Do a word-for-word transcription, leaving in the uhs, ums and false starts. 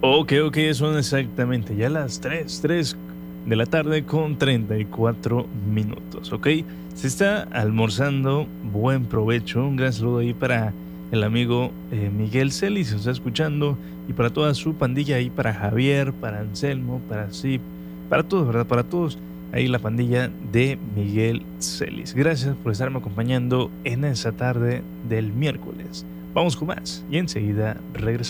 Ok, ok, son exactamente ya las tres, tres de la tarde con treinta y cuatro minutos, ¿ok? Se está almorzando, buen provecho, un gran saludo ahí para el amigo eh, Miguel Celis, se está escuchando, y para toda su pandilla ahí, para Javier, para Anselmo, para Zip, para todos, ¿verdad? Para todos, ahí la pandilla de Miguel Celis. Gracias por estarme acompañando en esa tarde del miércoles. Vamos con más y enseguida regresamos.